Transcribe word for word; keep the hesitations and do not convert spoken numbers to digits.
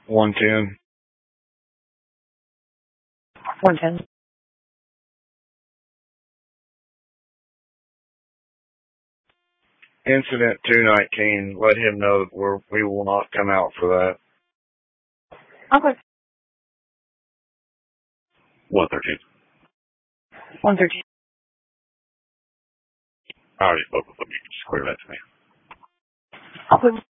one ten. one ten. Incident two nineteen. Let him know that we're, we will not come out for that. Okay. one thirteen. one thirteen. I already spoke with him. You can just clear that to me. Okay.